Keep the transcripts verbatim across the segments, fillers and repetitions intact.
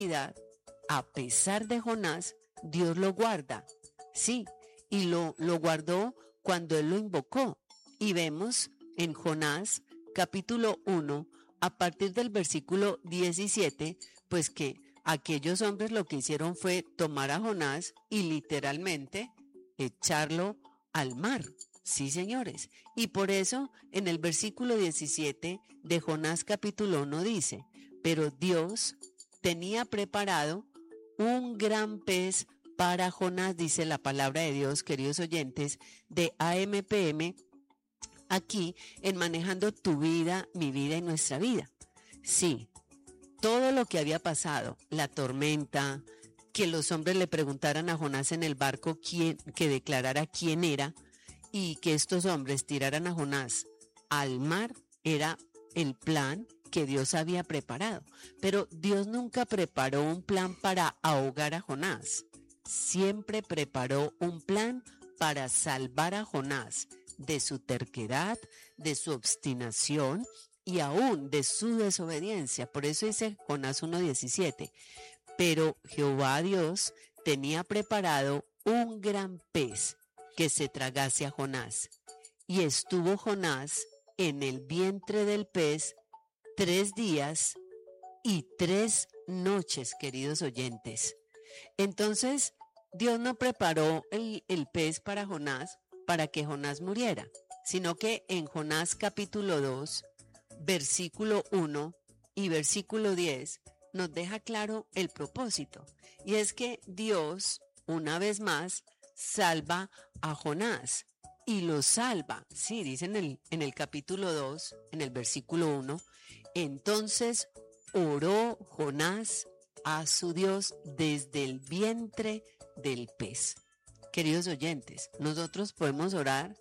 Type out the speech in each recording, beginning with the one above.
adversidad, a pesar de Jonás, Dios lo guarda. Sí, y lo, lo guardó cuando él lo invocó. Y vemos en Jonás capítulo uno, a partir del versículo diecisiete, pues que aquellos hombres lo que hicieron fue tomar a Jonás y literalmente echarlo al mar. Sí, señores. Y por eso en el versículo diecisiete de Jonás capítulo uno dice: pero Dios tenía preparado un gran pez para Jonás, dice la palabra de Dios, queridos oyentes, de A M P M, aquí en Manejando tu Vida, Mi Vida y Nuestra Vida. Sí, todo lo que había pasado, la tormenta, que los hombres le preguntaran a Jonás en el barco quién, que declarara quién era, y que estos hombres tiraran a Jonás al mar, era el plan que Dios había preparado. Pero Dios nunca preparó un plan para ahogar a Jonás. Siempre preparó un plan para salvar a Jonás de su terquedad, de su obstinación y aún de su desobediencia. Por eso dice Jonás uno diecisiete. Pero Jehová Dios tenía preparado un gran pez que se tragase a Jonás. Y estuvo Jonás en el vientre del pez tres días y tres noches, queridos oyentes. Entonces, Dios no preparó el, el pez para Jonás para que Jonás muriera, sino que en Jonás capítulo dos, versículo uno y versículo diez, nos deja claro el propósito. Y es que Dios, una vez más, salva a Jonás. Y lo salva, sí, dice en el, en el capítulo dos, en el versículo uno, entonces oró Jonás a su Dios desde el vientre del pez. Queridos oyentes, nosotros podemos orar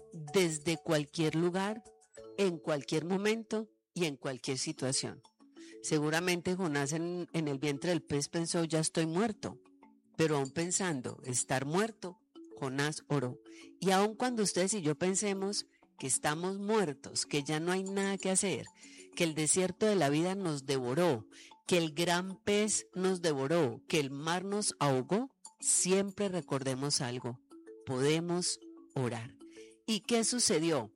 desde cualquier lugar, en cualquier momento y en cualquier situación. Seguramente Jonás en, en el vientre del pez pensó, ya estoy muerto, pero aún pensando estar muerto, Jonás oró. Y aun cuando ustedes y yo pensemos que estamos muertos, que ya no hay nada que hacer, que el desierto de la vida nos devoró, que el gran pez nos devoró, que el mar nos ahogó, siempre recordemos algo: podemos orar. ¿Y qué sucedió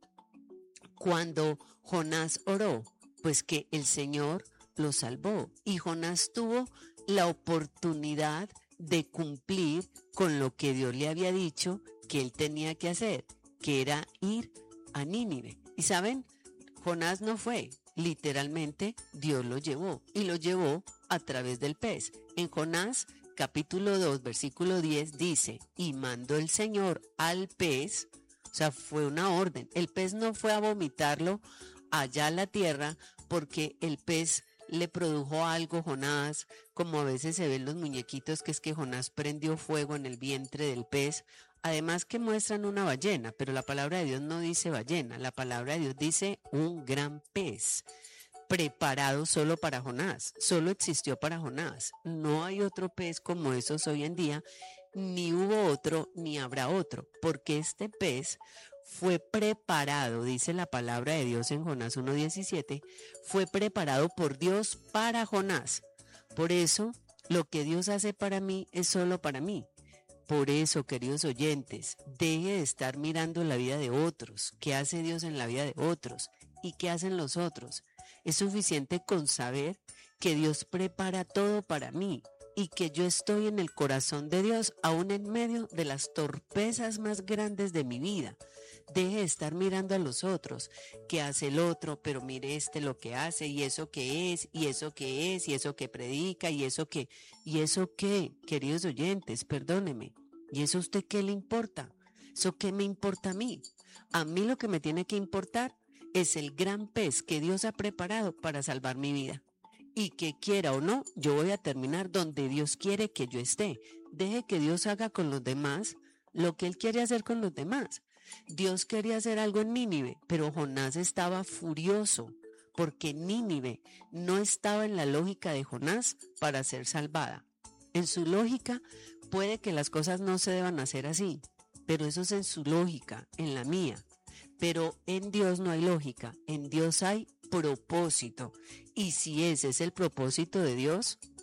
cuando Jonás oró? Pues que el Señor lo salvó y Jonás tuvo la oportunidad de cumplir con lo que Dios le había dicho que él tenía que hacer, que era ir a Nínive. Y saben, Jonás no fue, literalmente Dios lo llevó y lo llevó a través del pez. En Jonás capítulo dos, versículo diez dice: y mandó el Señor al pez, o sea, fue una orden. El pez no fue a vomitarlo allá a la tierra porque el pez le produjo algo Jonás, como a veces se ven los muñequitos, que es que Jonás prendió fuego en el vientre del pez. Además que muestran una ballena, pero la palabra de Dios no dice ballena, la palabra de Dios dice un gran pez, preparado solo para Jonás, solo existió para Jonás. No hay otro pez como esos hoy en día, ni hubo otro, ni habrá otro, porque este pez fue preparado, dice la palabra de Dios en Jonás uno diecisiete, fue preparado por Dios para Jonás. Por eso, lo que Dios hace para mí es solo para mí. Por eso, queridos oyentes, deje de estar mirando la vida de otros, qué hace Dios en la vida de otros y qué hacen los otros. Es suficiente con saber que Dios prepara todo para mí y que yo estoy en el corazón de Dios, aún en medio de las torpezas más grandes de mi vida. Deje de estar mirando a los otros, qué hace el otro, pero mire este lo que hace, y eso qué es, y eso qué es, y eso que predica, y eso qué, y eso qué, queridos oyentes, perdóneme, ¿y eso a usted qué le importa? ¿Eso qué me importa a mí? A mí lo que me tiene que importar es el gran pez que Dios ha preparado para salvar mi vida. Y que quiera o no, yo voy a terminar donde Dios quiere que yo esté. Deje que Dios haga con los demás lo que Él quiere hacer con los demás. Dios quería hacer algo en Nínive, pero Jonás estaba furioso porque Nínive no estaba en la lógica de Jonás para ser salvada. En su lógica puede que las cosas no se deban hacer así, pero eso es en su lógica, en la mía. Pero en Dios no hay lógica, en Dios hay propósito. Y si ese es el propósito de Dios,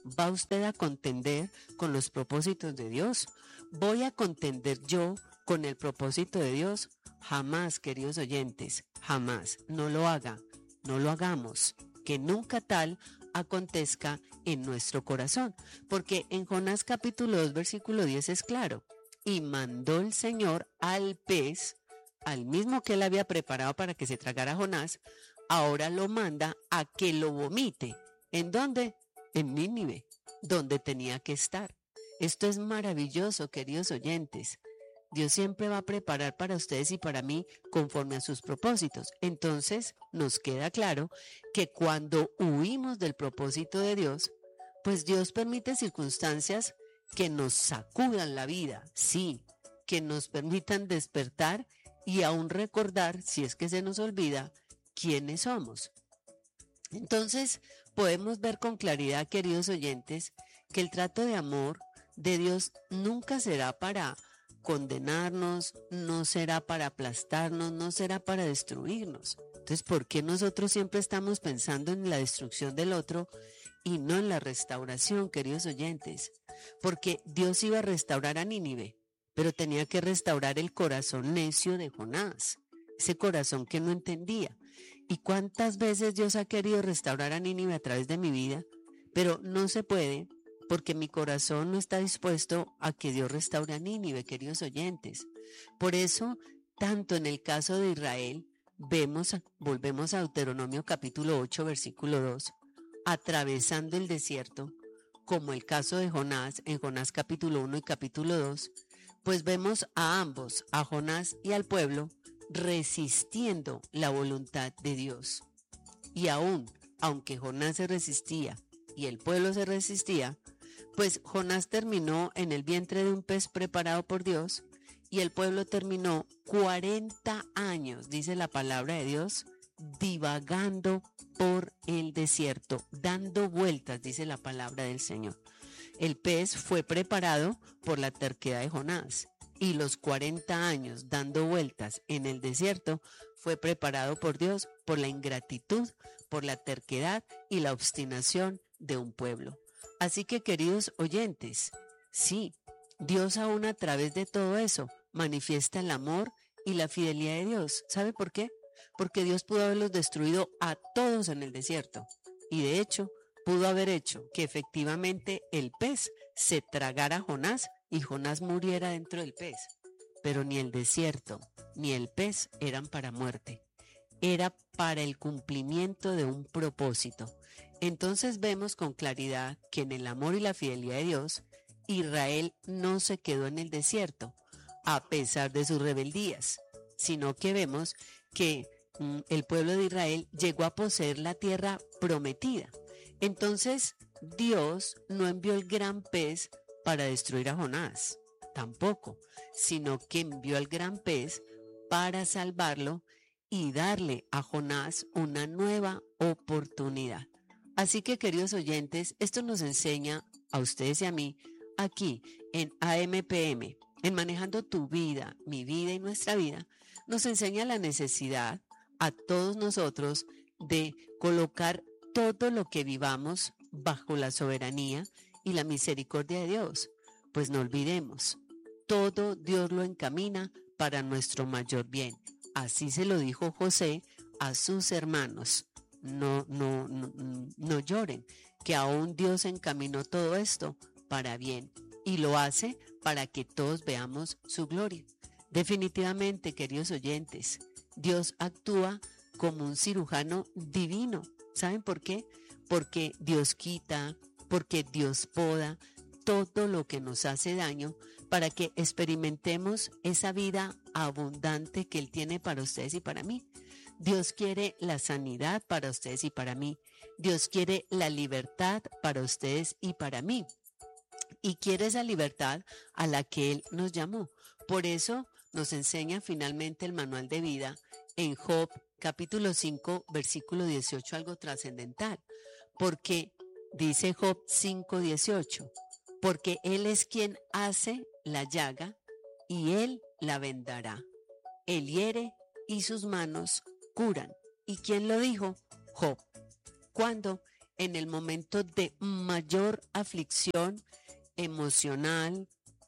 ¿Va usted a contender con los propósitos de Dios? ¿Voy a contender yo con el propósito de Dios? Jamás, queridos oyentes, jamás. No lo haga, no lo hagamos. Que nunca tal acontezca en nuestro corazón. Porque en Jonás capítulo dos, versículo diez es claro. Y mandó el Señor al pez, al mismo que él había preparado para que se tragara a Jonás, ahora lo manda a que lo vomite. ¿En dónde? En Nínive, donde tenía que estar. Esto es maravilloso, queridos oyentes. Dios siempre va a preparar para ustedes y para mí conforme a sus propósitos. Entonces nos queda claro que cuando huimos del propósito de Dios, pues Dios permite circunstancias que nos sacudan la vida, sí, que nos permitan despertar y aún recordar, si es que se nos olvida, quiénes somos. Entonces podemos ver con claridad, queridos oyentes, que el trato de amor de Dios nunca será para condenarnos, no será para aplastarnos, no será para destruirnos. Entonces, ¿por qué nosotros siempre estamos pensando en la destrucción del otro y no en la restauración, queridos oyentes? Porque Dios iba a restaurar a Nínive, pero tenía que restaurar el corazón necio de Jonás, ese corazón que no entendía. ¿Y cuántas veces Dios ha querido restaurar a Nínive a través de mi vida? Pero no se puede, porque mi corazón no está dispuesto a que Dios restaure a Nínive, queridos oyentes. Por eso, tanto en el caso de Israel, vemos, volvemos a Deuteronomio capítulo ocho, versículo dos, atravesando el desierto, como el caso de Jonás, en Jonás capítulo uno y capítulo dos, pues vemos a ambos, a Jonás y al pueblo, resistiendo la voluntad de Dios. Y aún, aunque Jonás se resistía y el pueblo se resistía, pues Jonás terminó en el vientre de un pez preparado por Dios y el pueblo terminó cuarenta años, dice la palabra de Dios, divagando por el desierto, dando vueltas, dice la palabra del Señor. El pez fue preparado por la terquedad de Jonás y los cuarenta años dando vueltas en el desierto fue preparado por Dios por la ingratitud, por la terquedad y la obstinación de un pueblo. Así que, queridos oyentes, sí, Dios aún a través de todo eso manifiesta el amor y la fidelidad de Dios. ¿Sabe por qué? Porque Dios pudo haberlos destruido a todos en el desierto y de hecho pudo haber hecho que efectivamente el pez se tragara a Jonás y Jonás muriera dentro del pez. Pero ni el desierto ni el pez eran para muerte. Era para el cumplimiento de un propósito. Entonces vemos con claridad que en el amor y la fidelidad de Dios, Israel no se quedó en el desierto, a pesar de sus rebeldías, sino que vemos que mm, el pueblo de Israel llegó a poseer la tierra prometida. Entonces Dios no envió el gran pez para destruir a Jonás, tampoco, sino que envió al gran pez para salvarlo y darle a Jonás una nueva oportunidad. Así que, queridos oyentes, esto nos enseña a ustedes y a mí aquí en A M P M, en Manejando tu Vida, mi vida y nuestra vida, nos enseña la necesidad a todos nosotros de colocar todo lo que vivamos bajo la soberanía y la misericordia de Dios. Pues no olvidemos, todo Dios lo encamina para nuestro mayor bien. Así se lo dijo José a sus hermanos. No, no, no, no lloren, que aún Dios encaminó todo esto para bien y lo hace para que todos veamos su gloria. Definitivamente, queridos oyentes, Dios actúa como un cirujano divino. ¿Saben por qué? Porque Dios quita, porque Dios poda todo lo que nos hace daño para que experimentemos esa vida abundante que Él tiene para ustedes y para mí. Dios quiere la sanidad para ustedes y para mí. Dios quiere la libertad para ustedes y para mí. Y quiere esa libertad a la que Él nos llamó. Por eso nos enseña finalmente el manual de vida en Job capítulo cinco, versículo dieciocho, algo trascendental. Porque dice Job cinco, dieciocho, porque Él es quien hace la llaga y Él la vendará. Él hiere y sus manos curan. ¿Y quién lo dijo? Job. ¿Cuándo? en el momento de mayor aflicción emocional,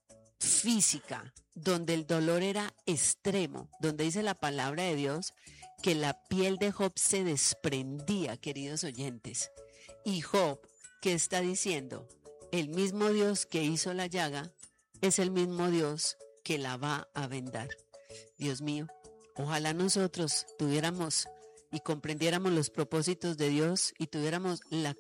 física, donde el dolor era extremo, donde dice la palabra de Dios que la piel de Job se desprendía, queridos oyentes. Y Job, ¿qué está diciendo? El mismo Dios que hizo la llaga es el mismo Dios que la va a vendar. Dios mío, ojalá nosotros tuviéramos y comprendiéramos los propósitos de Dios y tuviéramos la,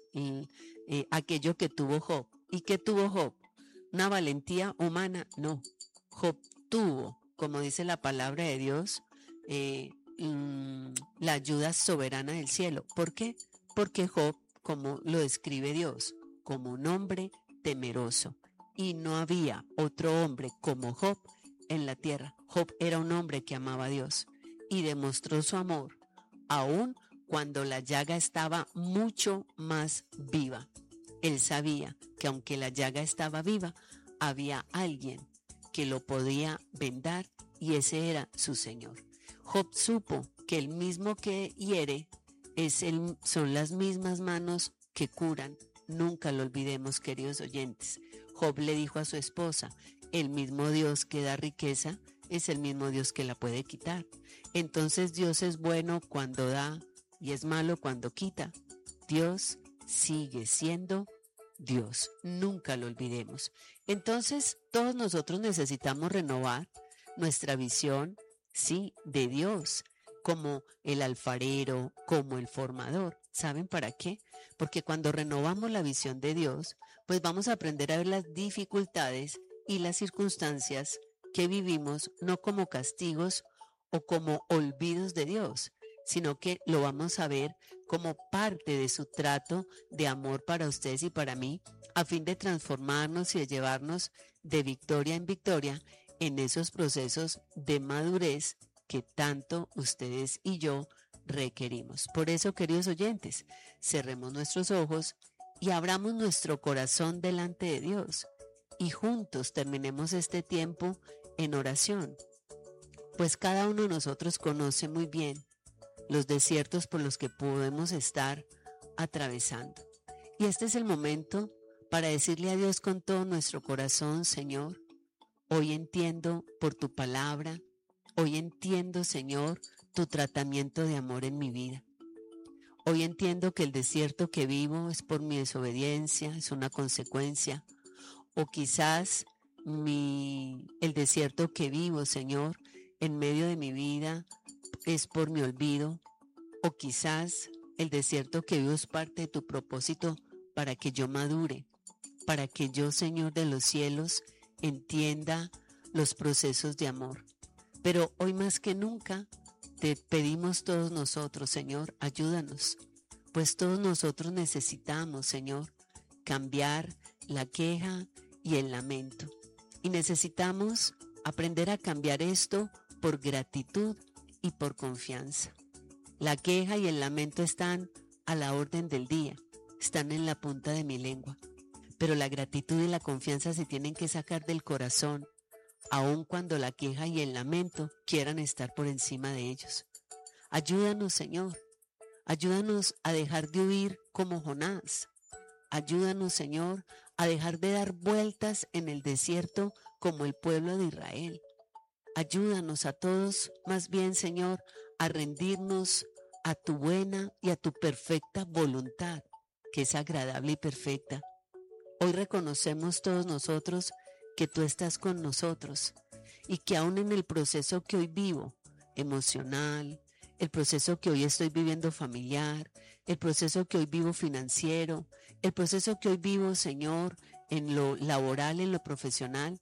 eh, aquello que tuvo Job. ¿Y qué tuvo Job? ¿Una valentía humana? No. Job tuvo, como dice la palabra de Dios, eh, mm, la ayuda soberana del cielo. ¿Por qué? Porque Job, como lo describe Dios, como un hombre temeroso. Y no había otro hombre como Job en la tierra. Job era un hombre que amaba a Dios y demostró su amor aún cuando la llaga estaba mucho más viva. Él sabía que aunque la llaga estaba viva, había alguien que lo podía vendar y ese era su Señor. Job supo que el mismo que hiere es el, son las mismas manos que curan. Nunca lo olvidemos, queridos oyentes. Job le dijo a su esposa, el mismo Dios que da riqueza es el mismo Dios que la puede quitar. Entonces Dios es bueno cuando da y es malo cuando quita. Dios sigue siendo Dios, nunca lo olvidemos. Entonces todos nosotros necesitamos renovar nuestra visión, sí, de Dios, como el alfarero, como el formador. ¿Saben para qué? Porque cuando renovamos la visión de Dios, pues vamos a aprender a ver las dificultades y las circunstancias que vivimos no como castigos o como olvidos de Dios, sino que lo vamos a ver como parte de su trato de amor para ustedes y para mí, a fin de transformarnos y de llevarnos de victoria en victoria en esos procesos de madurez que tanto ustedes y yo requerimos. Por eso, queridos oyentes, cerremos nuestros ojos y abramos nuestro corazón delante de Dios y juntos terminemos este tiempo en oración, pues cada uno de nosotros conoce muy bien los desiertos por los que podemos estar atravesando. Y este es el momento para decirle a Dios con todo nuestro corazón, Señor, hoy entiendo por tu palabra, hoy entiendo, Señor, tu tratamiento de amor en mi vida. Hoy entiendo que el desierto que vivo es por mi desobediencia, es una consecuencia, o quizás mi, el desierto que vivo, Señor, en medio de mi vida es por mi olvido, o quizás el desierto que vivo es parte de tu propósito para que yo madure, para que yo, Señor de los cielos, entienda los procesos de amor. Pero hoy más que nunca te pedimos todos nosotros, Señor, ayúdanos, pues todos nosotros necesitamos, Señor, cambiar la queja y el lamento. Y necesitamos aprender a cambiar esto por gratitud y por confianza. La queja y el lamento están a la orden del día, están en la punta de mi lengua, pero la gratitud y la confianza se tienen que sacar del corazón, aun cuando la queja y el lamento quieran estar por encima de ellos. Ayúdanos, Señor, ayúdanos a dejar de huir como Jonás. Ayúdanos, Señor, a dejar de dar vueltas en el desierto como el pueblo de Israel. Ayúdanos a todos, más bien, Señor, a rendirnos a tu buena y a tu perfecta voluntad, que es agradable y perfecta. Hoy reconocemos todos nosotros que tú estás con nosotros y que aún en el proceso que hoy vivo, emocional, el proceso que hoy estoy viviendo familiar, el proceso que hoy vivo financiero, el proceso que hoy vivo, Señor, en lo laboral, en lo profesional,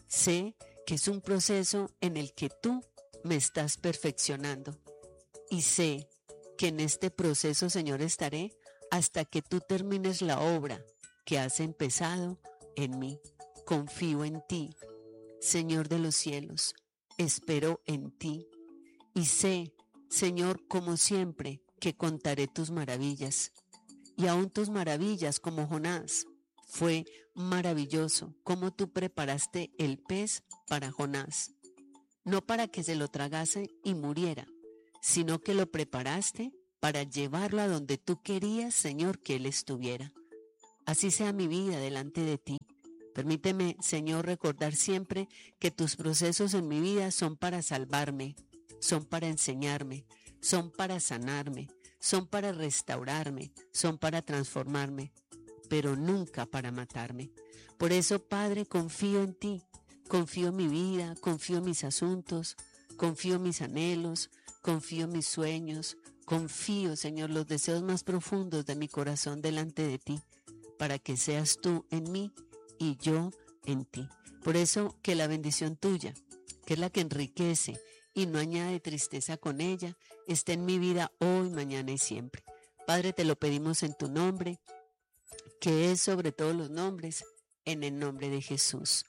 sé que es un proceso en el que tú me estás perfeccionando y sé que en este proceso, Señor, estaré hasta que tú termines la obra que has empezado en mí. Confío en ti, Señor de los cielos, espero en ti y sé, Señor, como siempre, que contaré tus maravillas y aún tus maravillas como Jonás. Fue maravilloso cómo tú preparaste el pez para Jonás, no para que se lo tragase y muriera, sino que lo preparaste para llevarlo a donde tú querías, Señor, que Él estuviera. Así sea mi vida delante de ti. Permíteme, Señor, recordar siempre que tus procesos en mi vida son para salvarme, son para enseñarme, son para sanarme, son para restaurarme, son para transformarme, pero nunca para matarme. Por eso, Padre, confío en ti, confío en mi vida, confío en mis asuntos, confío en mis anhelos, confío en mis sueños, confío, Señor, los deseos más profundos de mi corazón delante de ti, para que seas tú en mí y yo en ti. Por eso que la bendición tuya, que es la que enriquece y no añade tristeza con ella, esté en mi vida hoy, mañana y siempre. Padre, te lo pedimos en tu nombre, que es sobre todos los nombres, en el nombre de Jesús.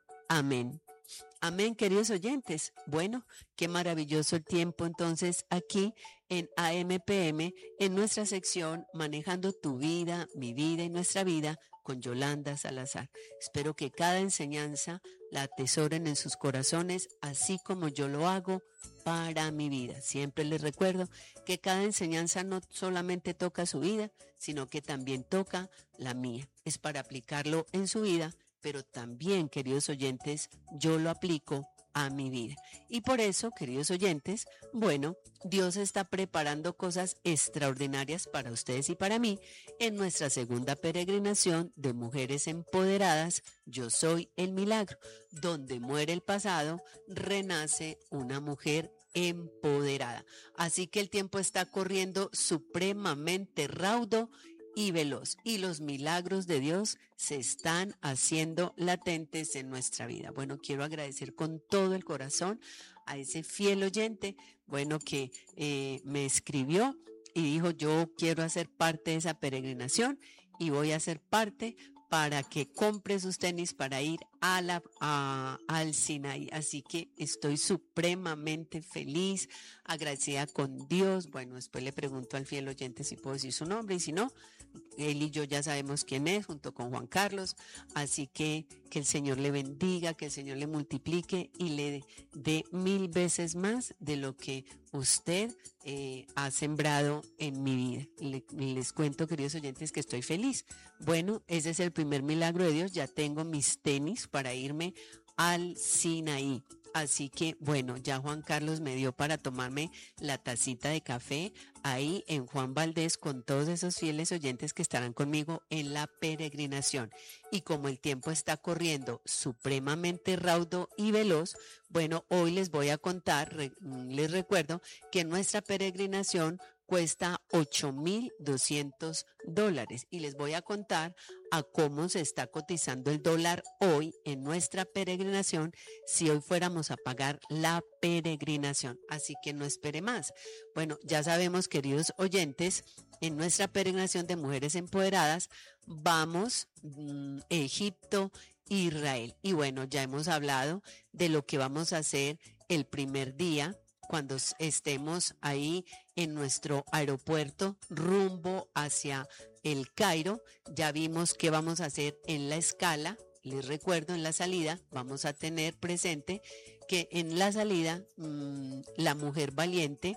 Amén. Amén, queridos oyentes. Bueno, qué maravilloso el tiempo entonces aquí en A M P M, en nuestra sección Manejando tu vida, mi vida y nuestra vida, con Yolanda Salazar. Espero que cada enseñanza la atesoren en sus corazones, así como yo lo hago para mi vida. Siempre les recuerdo que cada enseñanza no solamente toca su vida, sino que también toca la mía. Es para aplicarlo en su vida, pero también, queridos oyentes, yo lo aplico a mi vida. Y por eso, queridos oyentes, bueno, Dios está preparando cosas extraordinarias para ustedes y para mí en nuestra segunda peregrinación de Mujeres Empoderadas, Yo Soy el Milagro, donde muere el pasado, renace una mujer empoderada. Así que el tiempo está corriendo supremamente raudo y veloz, y los milagros de Dios se están haciendo latentes en nuestra vida. Bueno, quiero agradecer con todo el corazón a ese fiel oyente, bueno, que eh, me escribió y dijo, yo quiero hacer parte de esa peregrinación y voy a ser parte para que compre sus tenis para ir a la, a, al Sinaí. Así que estoy supremamente feliz, agradecida con Dios. Bueno, después le pregunto al fiel oyente si puedo decir su nombre y si no, él y yo ya sabemos quién es, junto con Juan Carlos. Así que que el Señor le bendiga, que el Señor le multiplique y le dé mil veces más de lo que usted eh, ha sembrado en mi vida. Le, les cuento, queridos oyentes, que estoy feliz. Bueno, ese es el primer milagro de Dios. Ya tengo mis tenis para irme al Sinaí. Así que, bueno, ya Juan Carlos me dio para tomarme la tacita de café ahí en Juan Valdés con todos esos fieles oyentes que estarán conmigo en la peregrinación. Y como el tiempo está corriendo supremamente raudo y veloz, bueno, hoy les voy a contar, re, les recuerdo que nuestra peregrinación cuesta ocho mil doscientos dólares y les voy a contar a cómo se está cotizando el dólar hoy en nuestra peregrinación si hoy fuéramos a pagar la peregrinación. Así que no espere más. Bueno, ya sabemos, queridos oyentes, en nuestra peregrinación de Mujeres Empoderadas vamos mmm, Egipto, Israel. Y bueno, ya hemos hablado de lo que vamos a hacer el primer día cuando estemos ahí en nuestro aeropuerto rumbo hacia el Cairo. Ya vimos qué vamos a hacer en la escala. Les recuerdo, en la salida vamos a tener presente que en la salida mmm, la mujer valiente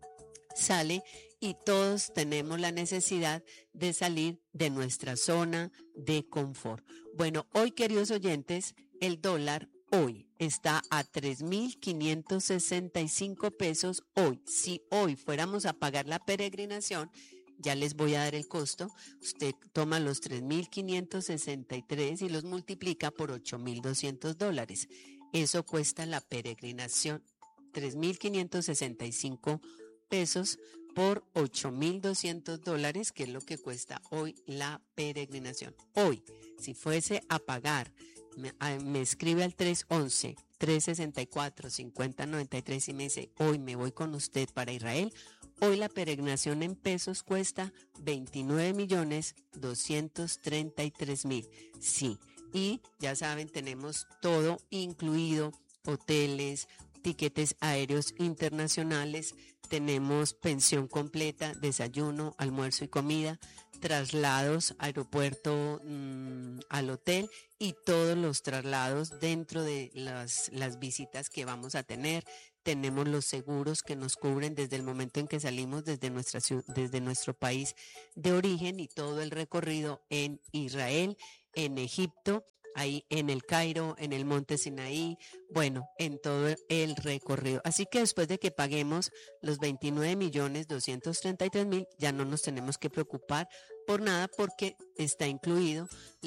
sale y todos tenemos la necesidad de salir de nuestra zona de confort. Bueno, hoy, queridos oyentes, el dólar hoy está a tres mil quinientos sesenta y cinco pesos hoy. Si hoy fuéramos a pagar la peregrinación, ya les voy a dar el costo. Usted toma los tres mil quinientos sesenta y tres y los multiplica por ocho mil doscientos dólares. Eso cuesta la peregrinación, tres mil quinientos sesenta y cinco pesos por ocho mil doscientos dólares, que es lo que cuesta hoy la peregrinación. Hoy, si fuese a pagar, me, a, me escribe al tres once, tres sesenta y cuatro, cincuenta noventa y tres y me dice, hoy me voy con usted para Israel. Hoy la peregrinación en pesos cuesta veintinueve millones doscientos treinta y tres mil. Sí, y ya saben, tenemos todo incluido, hoteles, tiquetes aéreos internacionales, tenemos pensión completa, desayuno, almuerzo y comida, traslados, aeropuerto mmm, al hotel y todos los traslados dentro de las, las visitas que vamos a tener. tenemos los seguros que nos cubren desde el momento en que salimos desde, nuestra, desde nuestro país de origen y todo el recorrido en Israel, en Egipto, ahí en el Cairo, en el monte Sinaí, bueno, en todo el recorrido. Así que después de que paguemos los veintinueve millones doscientos treinta y tres mil, ya no nos tenemos que preocupar por nada porque está incluido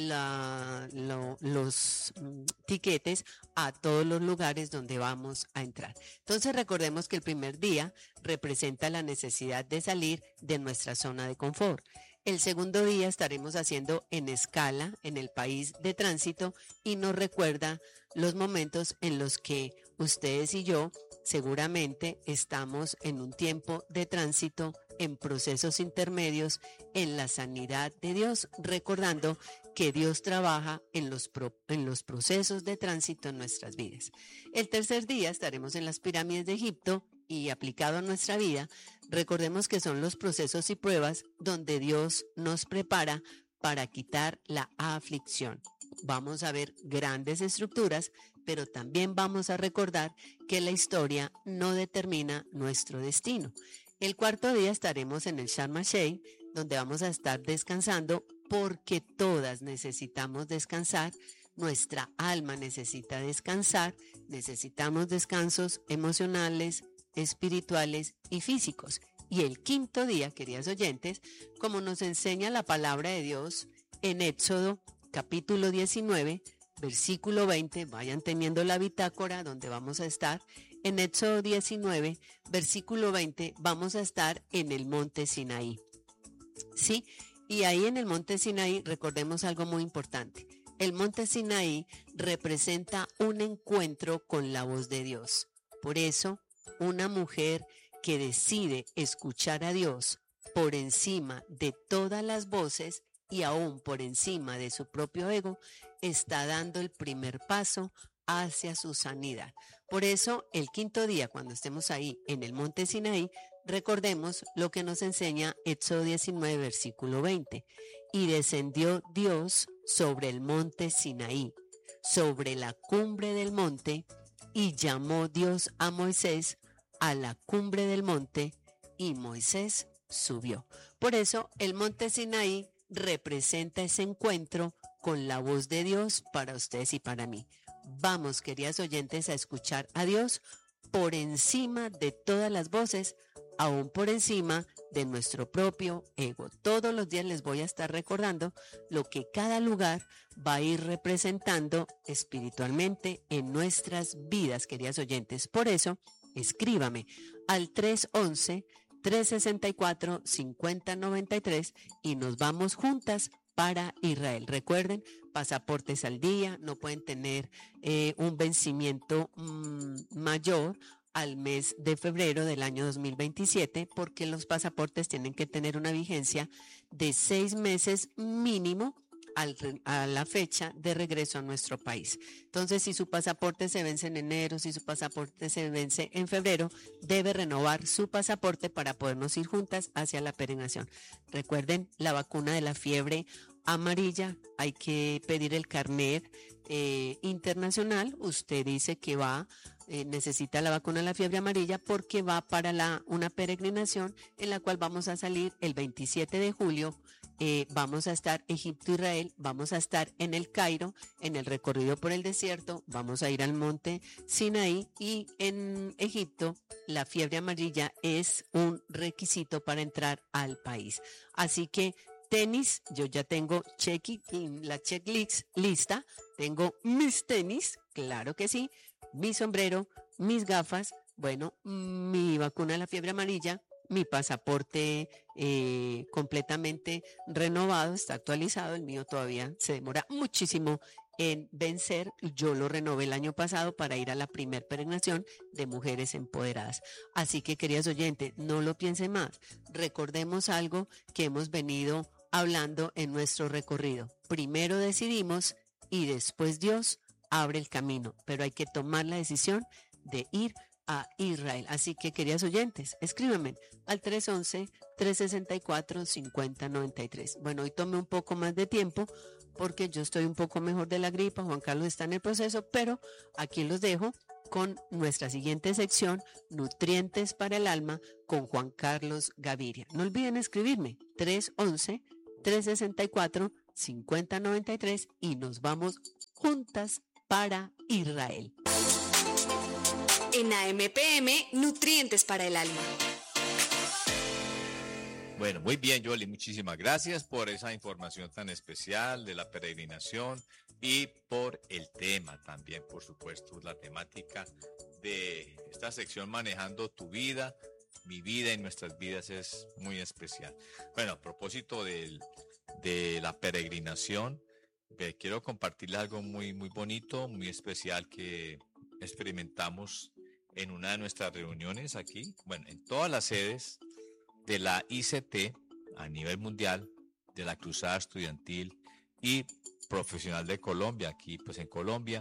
la, lo, los mm, tiquetes a todos los lugares donde vamos a entrar. Entonces recordemos que el primer día representa la necesidad de salir de nuestra zona de confort. El segundo día estaremos haciendo en escala en el país de tránsito y nos recuerda los momentos en los que ustedes y yo seguramente estamos en un tiempo de tránsito, en procesos intermedios, en la sanidad de Dios, recordando que Dios trabaja en los, pro, en los procesos de tránsito en nuestras vidas. El tercer día estaremos en las pirámides de Egipto y aplicado a nuestra vida, recordemos que son los procesos y pruebas donde Dios nos prepara para quitar la aflicción. Vamos a ver grandes estructuras, pero también vamos a recordar que la historia no determina nuestro destino. El cuarto día estaremos en el Sharm el-Sheikh, donde vamos a estar descansando porque todas necesitamos descansar. Nuestra alma necesita descansar, necesitamos descansos emocionales, espirituales y físicos. Y el quinto día, queridas oyentes, como nos enseña la palabra de Dios en Éxodo capítulo diecinueve, versículo veinte, vayan teniendo la bitácora donde vamos a estar. En Éxodo diecinueve, versículo veinte, vamos a estar en el monte Sinaí. Sí, y ahí en el monte Sinaí recordemos algo muy importante. El monte Sinaí representa un encuentro con la voz de Dios. Por eso, una mujer que decide escuchar a Dios por encima de todas las voces y aún por encima de su propio ego, está dando el primer paso hacia su sanidad. Por eso, el quinto día, cuando estemos ahí en el monte Sinaí, recordemos lo que nos enseña Éxodo diecinueve, versículo veinte. Y descendió Dios sobre el monte Sinaí, sobre la cumbre del monte, y llamó Dios a Moisés a la cumbre del monte, y Moisés subió. Por eso, el monte Sinaí representa ese encuentro con la voz de Dios para ustedes y para mí. Vamos, queridas oyentes, a escuchar a Dios por encima de todas las voces, aún por encima de nuestro propio ego. Todos los días les voy a estar recordando lo que cada lugar va a ir representando espiritualmente en nuestras vidas, queridas oyentes. Por eso, escríbame al tres once, tres sesenta y cuatro, cincuenta noventa y tres y nos vamos juntas para Israel. Recuerden, pasaportes al día, no pueden tener eh, un vencimiento mmm, mayor al mes de febrero del año dos mil veintisiete, porque los pasaportes tienen que tener una vigencia de seis meses mínimo al, a la fecha de regreso a nuestro país. Entonces, si su pasaporte se vence en enero, si su pasaporte se vence en febrero, debe renovar su pasaporte para podernos ir juntas hacia la peregrinación. Recuerden, la vacuna de la fiebre amarilla, hay que pedir el carnet eh, internacional. Usted dice que va, eh, necesita la vacuna de la fiebre amarilla porque va para la, una peregrinación en la cual vamos a salir el veintisiete de julio. Eh, vamos a estar Egipto, Israel, vamos a estar en el Cairo, en el recorrido por el desierto, vamos a ir al monte Sinaí, y en Egipto la fiebre amarilla es un requisito para entrar al país. Así que tenis, yo ya tengo check la checklist lista, tengo mis tenis, claro que sí, mi sombrero, mis gafas, bueno, mi vacuna de la fiebre amarilla, mi pasaporte eh, completamente renovado, está actualizado, el mío todavía se demora muchísimo en vencer. Yo lo renové el año pasado para ir a la primer peregrinación de mujeres empoderadas. Así que, queridas oyentes, no lo piensen más. Recordemos algo que hemos venido hablando en nuestro recorrido. Primero decidimos y después Dios abre el camino, pero hay que tomar la decisión de ir a Israel. Así que, queridas oyentes, escríbanme al tres once, tres sesenta y cuatro, cincuenta noventa y tres. Bueno, hoy tomé un poco más de tiempo porque yo estoy un poco mejor de la gripa, Juan Carlos está en el proceso, pero aquí los dejo con nuestra siguiente sección, Nutrientes para el Alma, con Juan Carlos Gaviria. No olviden escribirme tres once, tres sesenta y cuatro, cincuenta noventa y tres y nos vamos juntas para Israel. En A M P M, Nutrientes para el Alma. Bueno, muy bien, Yoli, muchísimas gracias por esa información tan especial de la peregrinación y por el tema también, por supuesto, la temática de esta sección manejando tu vida, mi vida y nuestras vidas es muy especial. Bueno, a propósito del, de la peregrinación, eh, quiero compartirles algo muy, muy bonito, muy especial que experimentamos en una de nuestras reuniones aquí, bueno, en todas las sedes de la I C T a nivel mundial, de la Cruzada Estudiantil y Profesional de Colombia, aquí pues en Colombia,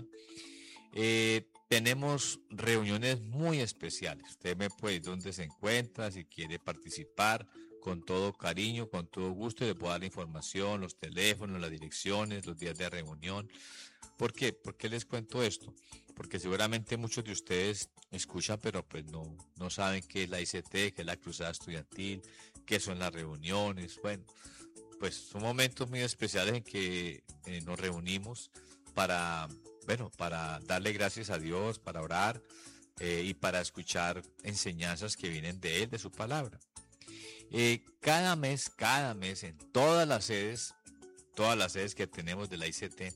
eh, tenemos reuniones muy especiales. Usted me puede decir dónde se encuentra, si quiere participar, con todo cariño, con todo gusto, le puedo dar la información, los teléfonos, las direcciones, los días de reunión. ¿Por qué? ¿Por qué les cuento esto? Porque seguramente muchos de ustedes escuchan, pero pues no, no saben qué es la I C T, qué es la Cruzada Estudiantil, qué son las reuniones. Bueno, pues son momentos muy especiales en que eh, nos reunimos para, bueno, para darle gracias a Dios, para orar eh, y para escuchar enseñanzas que vienen de Él, de su palabra. Eh, cada mes, cada mes, en todas las sedes, todas las sedes que tenemos de la I C T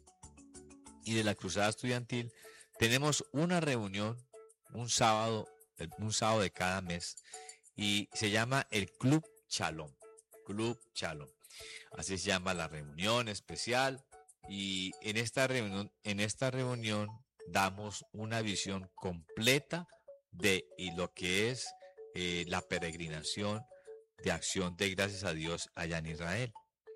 y de la Cruzada Estudiantil, tenemos una reunión un sábado, un sábado de cada mes y se llama el Club Shalom. Club Shalom. Así se llama la reunión especial y en esta reunión, en esta reunión damos una visión completa de y lo que es eh, la peregrinación de acción de gracias a Dios allá en Israel.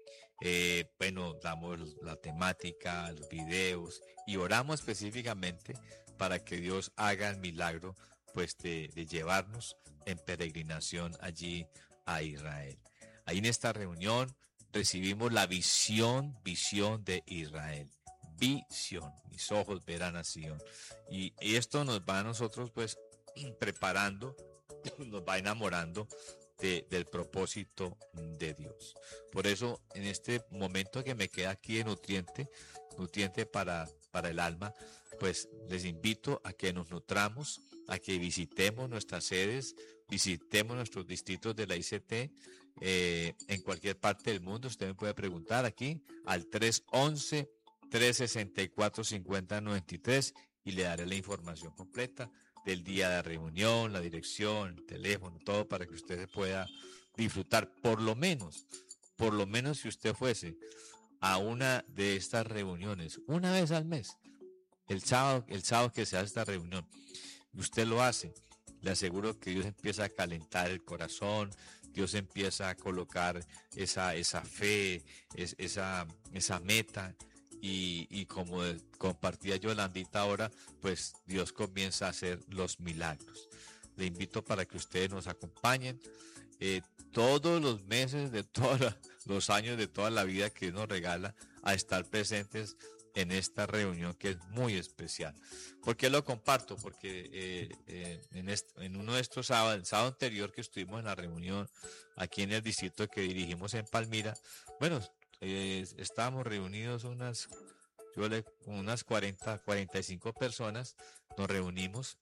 Eh, bueno, damos la temática, los videos y oramos específicamente para que Dios haga el milagro pues de, de llevarnos en peregrinación allí a Israel. Ahí en esta reunión recibimos la visión, visión de Israel. Visión, mis ojos verán a Sion. Y, y esto nos va a nosotros pues preparando, nos va enamorando De, del propósito de Dios. Por eso, en este momento que me queda aquí de nutriente, nutriente para, para el alma, pues les invito a que nos nutramos, a que visitemos nuestras sedes, visitemos nuestros distritos de la I C T, eh, en cualquier parte del mundo. Usted me puede preguntar aquí al tres once, tres sesenta y cuatro, cincuenta noventa y tres y le daré la información completa del día de reunión, la dirección, el teléfono, todo para que usted se pueda disfrutar. Por lo menos, por lo menos si usted fuese a una de estas reuniones una vez al mes, el sábado, el sábado que se hace esta reunión, usted lo hace, le aseguro que Dios empieza a calentar el corazón, Dios empieza a colocar esa, esa fe, es, esa, esa meta. Y, y como compartía Yolandita ahora, pues Dios comienza a hacer los milagros. Le invito para que ustedes nos acompañen eh, todos los meses de todos los años de toda la vida que nos regala a estar presentes en esta reunión que es muy especial. ¿Por qué lo comparto? Porque eh, eh, en, este, en uno de estos sábados, el sábado anterior que estuvimos en la reunión aquí en el distrito que dirigimos en Palmira, bueno, Eh, estábamos reunidos unas, yo le, unas cuarenta, cuarenta y cinco personas, nos reunimos,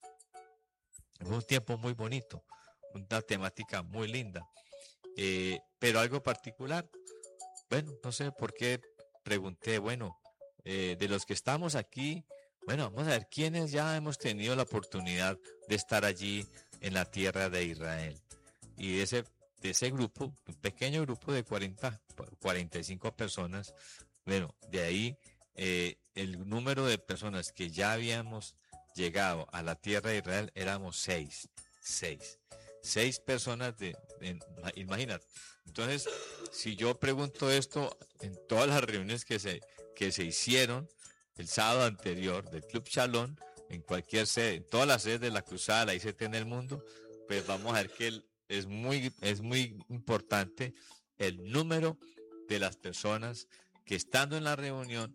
fue un tiempo muy bonito, una temática muy linda, eh, pero algo particular, bueno, no sé por qué pregunté, bueno, eh, de los que estamos aquí, bueno, vamos a ver quiénes ya hemos tenido la oportunidad de estar allí en la tierra de Israel, y de ese de ese grupo, un pequeño grupo de cuarenta, cuarenta y cinco personas, bueno, de ahí eh, el número de personas que ya habíamos llegado a la tierra de Israel éramos seis, seis, seis personas de, de imagínate. Entonces, si yo pregunto esto en todas las reuniones que se, que se hicieron el sábado anterior del Club Shalom, en cualquier sede, en todas las sedes de la Cruzada, la I C T en el mundo, pues vamos a ver que el Es muy, es muy importante el número de las personas que estando en la reunión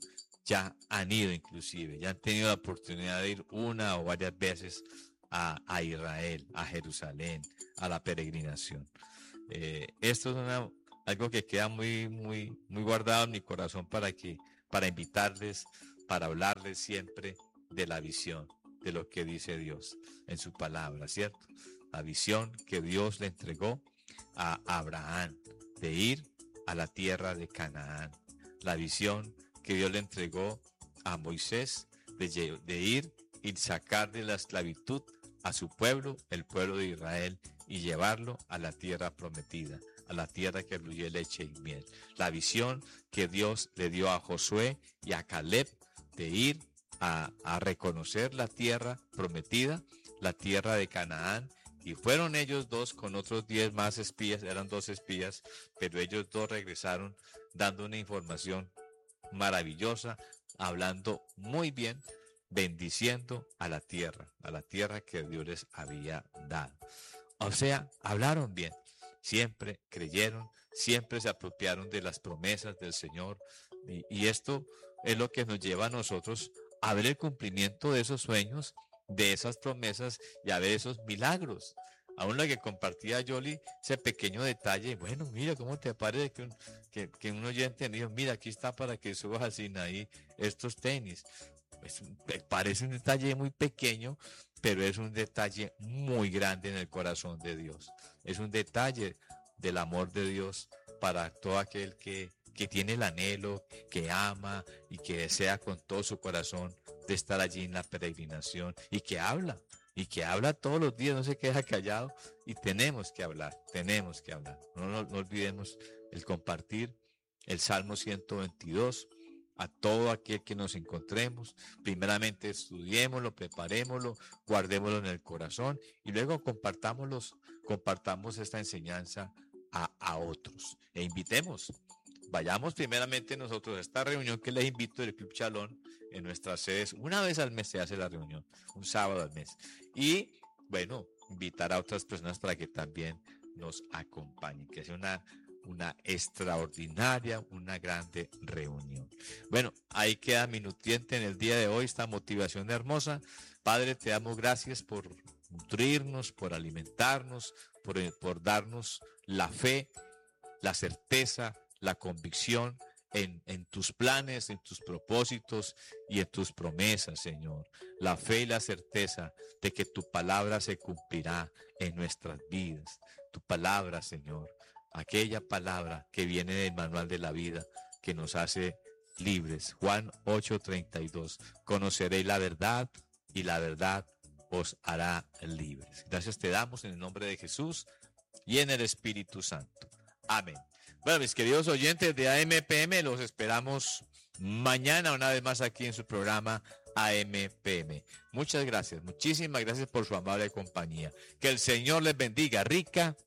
ya han ido inclusive, ya han tenido la oportunidad de ir una o varias veces a, a Israel, a Jerusalén, a la peregrinación. Eh, esto es una, algo que queda muy, muy, muy guardado en mi corazón para que, para invitarles, para hablarles siempre de la visión, de lo que dice Dios en su palabra, ¿cierto? La visión que Dios le entregó a Abraham de ir a la tierra de Canaán. La visión que Dios le entregó a Moisés de, de ir y sacar de la esclavitud a su pueblo, el pueblo de Israel, y llevarlo a la tierra prometida, a la tierra que fluye leche y miel. La visión que Dios le dio a Josué y a Caleb de ir a, a reconocer la tierra prometida, la tierra de Canaán, y fueron ellos dos con otros diez más espías, eran dos espías, pero ellos dos regresaron dando una información maravillosa, hablando muy bien, bendiciendo a la tierra, a la tierra que Dios les había dado. O sea, hablaron bien, siempre creyeron, siempre se apropiaron de las promesas del Señor, y, y esto es lo que nos lleva a nosotros a ver el cumplimiento de esos sueños, de esas promesas y a ver esos milagros. Aún lo que compartía Yoli, ese pequeño detalle, bueno, mira, ¿cómo te parece que un, que, que un oyente me dijo, mira, aquí está para que subas al Sinaí estos tenis? Es un, parece un detalle muy pequeño, pero es un detalle muy grande en el corazón de Dios. Es un detalle del amor de Dios para todo aquel que, que tiene el anhelo, que ama y que desea con todo su corazón de estar allí en la peregrinación, y que habla, y que habla todos los días, no se queda callado, y tenemos que hablar, tenemos que hablar. No, no, no olvidemos el compartir el Salmo ciento veintidós a todo aquel que nos encontremos. Primeramente estudiémoslo, preparémoslo, guardémoslo en el corazón, y luego compartámoslos, compartamos esta enseñanza a, a otros, e invitemos. Vayamos primeramente nosotros a esta reunión que les invito del Club Chalón en nuestras sedes. Una vez al mes se hace la reunión, un sábado al mes. Y bueno, invitar a otras personas para que también nos acompañen, que sea una, una extraordinaria, una grande reunión. Bueno, ahí queda mi nutriente en el día de hoy, esta motivación hermosa. Padre, te damos gracias por nutrirnos, por alimentarnos, por, por darnos la fe, la certeza, la convicción en, en tus planes, en tus propósitos y en tus promesas, Señor. La fe y la certeza de que tu palabra se cumplirá en nuestras vidas. Tu palabra, Señor, aquella palabra que viene del manual de la vida, que nos hace libres. Juan ocho treinta y dos. Conoceréis la verdad y la verdad os hará libres. Gracias te damos en el nombre de Jesús y en el Espíritu Santo. Amén. Bueno, mis queridos oyentes de A M P M, los esperamos mañana una vez más aquí en su programa A M P M. Muchas gracias, muchísimas gracias por su amable compañía. Que el Señor les bendiga rica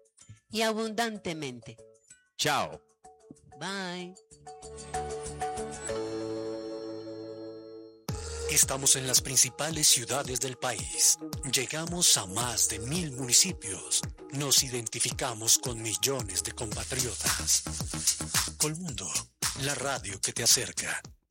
y abundantemente. Chao. Bye. Estamos en las principales ciudades del país. Llegamos a más de mil municipios. Nos identificamos con millones de compatriotas. Colmundo, la radio que te acerca.